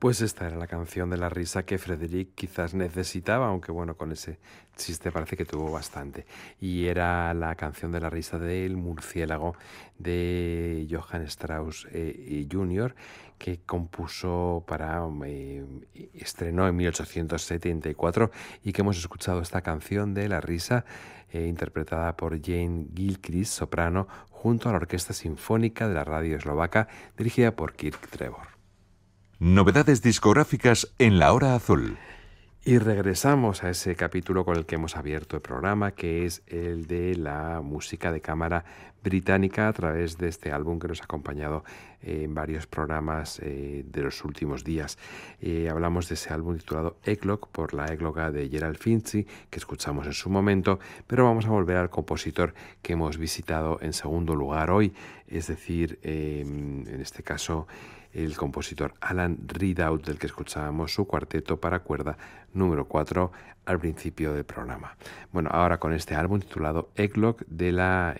Pues esta era la canción de la risa que Frédéric quizás necesitaba, aunque bueno, con ese chiste parece que tuvo bastante. Y era la canción de la risa del murciélago de Johann Strauss Jr., que compuso estrenó en 1874 y que hemos escuchado esta canción de la risa interpretada por Jane Gilchrist, soprano, junto a la Orquesta Sinfónica de la Radio Eslovaca, dirigida por Kirk Trevor. Novedades discográficas en La Hora Azul. Y regresamos a ese capítulo con el que hemos abierto el programa, que es el de la música de cámara británica a través de este álbum que nos ha acompañado en varios programas de los últimos días. Hablamos de ese álbum titulado Eggnog, por la égloga de Gerald Finzi, que escuchamos en su momento, pero vamos a volver al compositor que hemos visitado en segundo lugar hoy, es decir, en este caso el compositor Alan Ridout, del que escuchábamos su cuarteto para cuerda número 4 al principio del programa. Bueno, ahora con este álbum titulado Eggnog del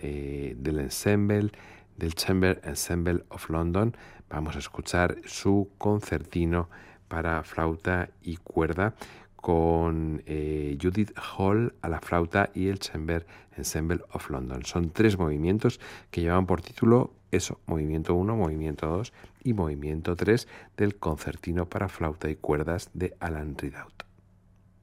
Chamber Ensemble of London, vamos a escuchar su concertino para flauta y cuerda con Judith Hall a la flauta y el Chamber Ensemble of London. Son 3 movimientos que llevan por título eso, movimiento 1, movimiento 2 y movimiento 3 del concertino para flauta y cuerdas de Alan Ridout.